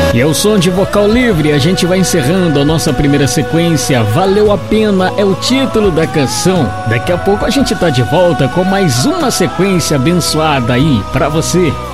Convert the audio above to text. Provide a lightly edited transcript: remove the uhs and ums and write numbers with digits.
E é o som de vocal livre, a gente vai encerrando a nossa primeira sequência. Valeu a Pena é o título da canção. Daqui a pouco a gente tá de volta com mais uma sequência abençoada aí pra você.